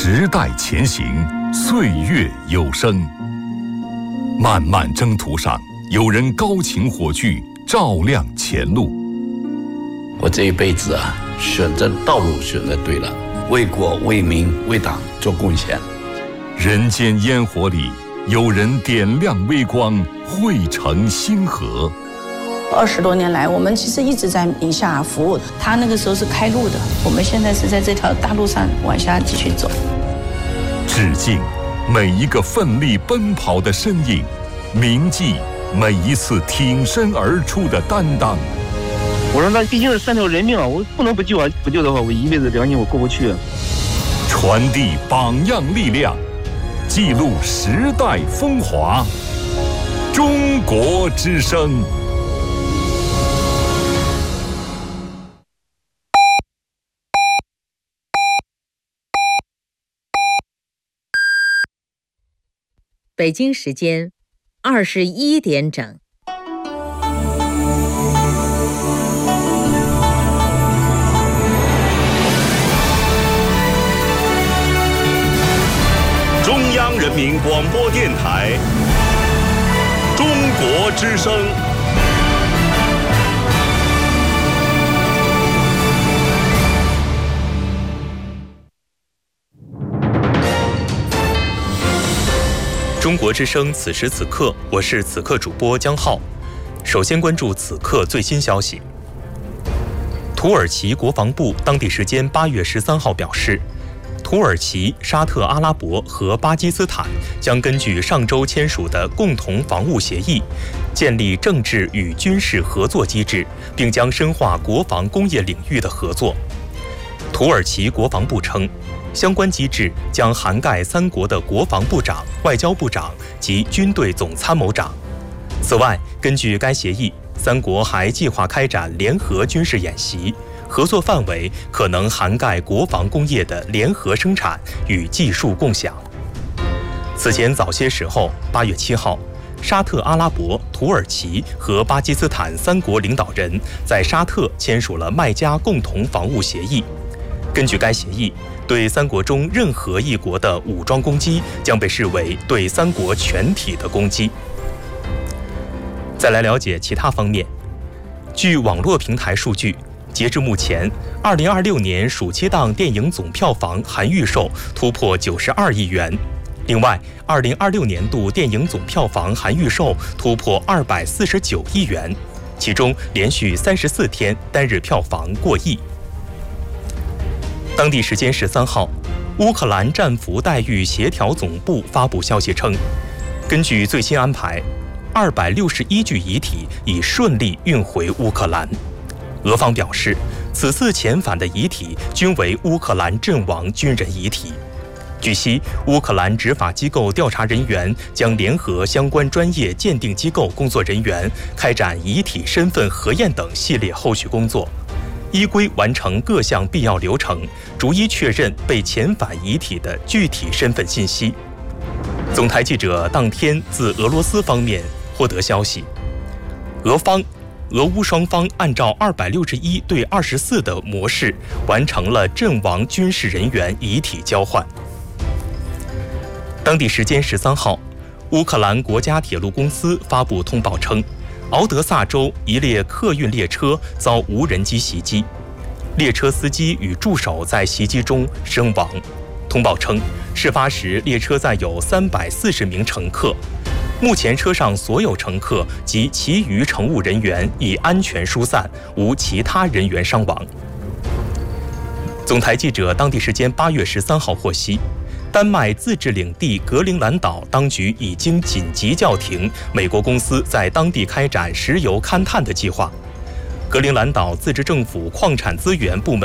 时代前行，岁月有声。漫漫征途上，有人高擎火炬，照亮前路。 我这一辈子选择道路选择对了，为国为民为党做贡献。 人间烟火里，有人点亮微光，汇成星河。 20多年来，我们其实一直在宁夏服务。他那个时候是开路的，我们现在是在这条大路上往下继续走。 致敬每一个奋力奔跑的身影，铭记每一次挺身而出的担当。 我说那毕竟是3条人命啊，我不能不救啊！不救的话，我一辈子良心我过不去。 传递榜样力量，记录时代风华。中国之声。 北京时间21点整。 中央人民广播电台，中国之声。 中国之声，此时此刻，我是此刻主播江浩。首先关注此刻最新消息。土耳其国防部当地时间8月13号表示，土耳其、沙特阿拉伯和巴基斯坦将根据上周签署的共同防务协议，建立政治与军事合作机制，并将深化国防工业领域的合作。土耳其国防部称，相关机制将涵盖3国的国防部长、外交部长及军队总参谋长。此外，根据该协议，3国还计划开展联合军事演习，合作范围可能涵盖国防工业的联合生产与技术共享。此前早些时候，8月7号，沙特阿拉伯、土耳其和巴基斯坦3国领导人在沙特签署了麦加共同防务协议。根据该协议，对3国中任何一国的武装攻击将被视为对3国全体的攻击。再来了解其他方面。据网络平台数据，截至目前，2026年暑期档电影总票房含预售突破92亿元。另外，2026年度电影总票房含预售突破249亿元，其中连续34天单日票房过亿。当地时间13号，乌克兰战俘待遇协调总部发布消息称，根据最新安排，261具遗体已顺利运回乌克兰。俄方表示，此次遣返的遗体均为乌克兰阵亡军人遗体。据悉，乌克兰执法机构调查人员将联合相关专业鉴定机构工作人员，开展遗体身份核验等系列后续工作，依规完成各项必要流程，逐一确认被遣返遗体的具体身份信息。总台记者当天自俄罗斯方面获得消息，俄乌双方按照261对24的模式完成了阵亡军事人员遗体交换。当地时间13号，乌克兰国家铁路公司发布通报称，敖德萨州一列客运列车遭无人机袭击，列车司机与助手在袭击中身亡。通报称，事发时列车载有340名乘客，目前车上所有乘客及其余乘务人员已安全疏散，无其他人员伤亡。总台记者当地时间8月13号获悉，丹麦自治领地格陵兰岛当局已经紧急叫停美国公司在当地开展石油勘探的计划。格陵兰岛自治政府矿产资源部门